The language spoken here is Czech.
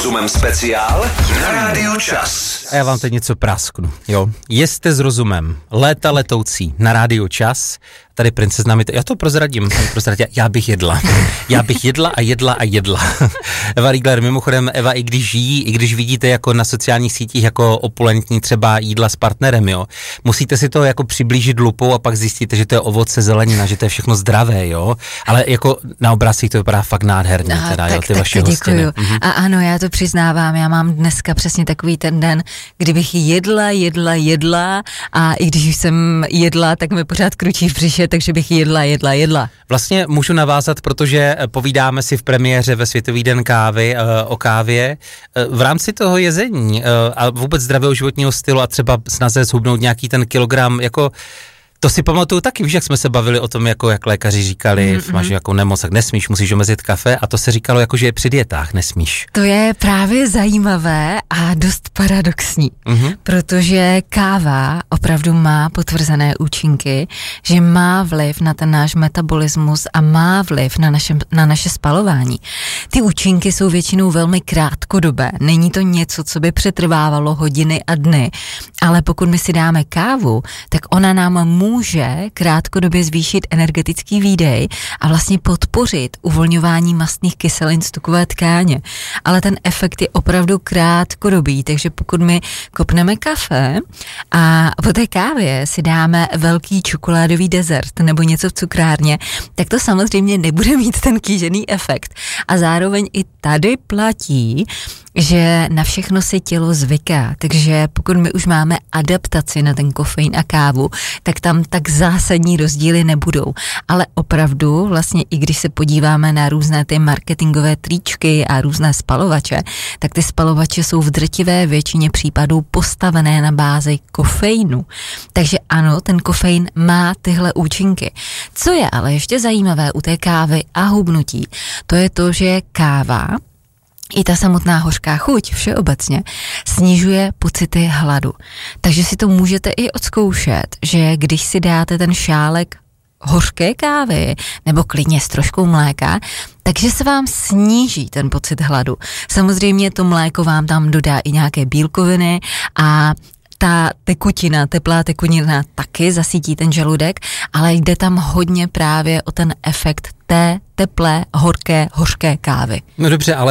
Rozumem speciál na Rádiu Čas. A já vám teď něco prasknu, jo. Jeste s rozumem, léta letoucí na Rádiu Čas. Tady princezna mi já to prozradím. Já bych jedla a jedla. Eva Riegler, mimochodem, Eva, i když vidíte jako na sociálních sítích jako opulentní třeba jídla s partnerem, jo, musíte si to jako přiblížit lupou a pak zjistíte, že to je ovoce, zelenina, že to je všechno zdravé, jo. Ale jako na obrázcích to vypadá fakt nádherně, teda, jo, ty vaše hostiny. A ano, já to přiznávám, já mám dneska přesně takový ten den, kdybych jedla a i když už jsem jedla, tak mi pořád kručí v břiše, takže bych jedla. Vlastně můžu navázat, protože povídáme si v premiéře ve Světový den kávy o kávě. V rámci toho jezení a vůbec zdravého životního stylu a třeba snaze zhubnout nějaký ten kilogram, jako to si pamatuju taky, víš, jak jsme se bavili o tom, jako jak lékaři říkali, máš jako nemoc, tak nesmíš, musíš omezit kafe, a to se říkalo jako, že je při dietách, nesmíš. To je právě zajímavé a dost paradoxní, protože káva opravdu má potvrzené účinky, že má vliv na ten náš metabolismus a má vliv na naše spalování. Ty účinky jsou většinou velmi krátkodobé, není to něco, co by přetrvávalo hodiny a dny, ale pokud my si dáme kávu, tak ona nám může krátkodobě zvýšit energetický výdej a vlastně podpořit uvolňování mastných kyselin z tukové tkáně. Ale ten efekt je opravdu krátkodobý, takže pokud my kopneme kafe a po té kávě si dáme velký čokoládový dezert nebo něco v cukrárně, tak to samozřejmě nebude mít ten kýžený efekt. A zároveň i tady platí, že na všechno se tělo zvyká, takže pokud my už máme adaptaci na ten kofein a kávu, tak tam tak zásadní rozdíly nebudou. Ale opravdu, vlastně i když se podíváme na různé ty marketingové tričky a různé spalovače, tak ty spalovače jsou v drtivé většině případů postavené na bázi kofeinu. Takže ano, ten kofein má tyhle účinky. Co je ale ještě zajímavé u té kávy a hubnutí, to je to, že káva i ta samotná hořká chuť všeobecně snižuje pocity hladu. Takže si to můžete i odzkoušet, že když si dáte ten šálek hořké kávy nebo klidně s troškou mléka, takže se vám sníží ten pocit hladu. Samozřejmě to mléko vám tam dodá i nějaké bílkoviny a ta tekutina, teplá tekutina taky zasytí ten žaludek, ale jde tam hodně právě o ten efekt té teplé, hořké kávy. No dobře, ale